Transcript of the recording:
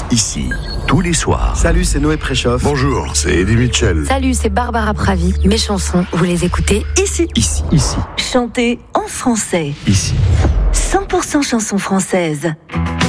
ici, tous les soirs. Salut, c'est Noé Préchoff. Bonjour, c'est Eddie Mitchell. Salut, c'est Barbara Pravi. Mes chansons, vous les écoutez ici. Ici. Chantez en français. Ici. 100% chansons françaises.